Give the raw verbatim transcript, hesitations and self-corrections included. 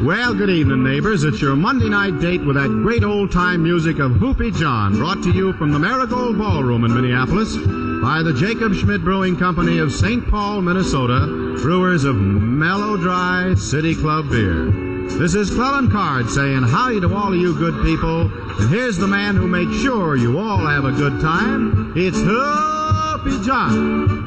Well, good evening, neighbors. It's your Monday night date with that great old-time music of Hoopy John, brought to you from the Marigold Ballroom in Minneapolis by the Jacob Schmidt Brewing Company of Saint Paul, Minnesota, brewers of Mellow Dry City Club beer. This is Clellan Card saying howdy to all of you good people, and here's the man who makes sure you all have a good time. It's Hoopy John.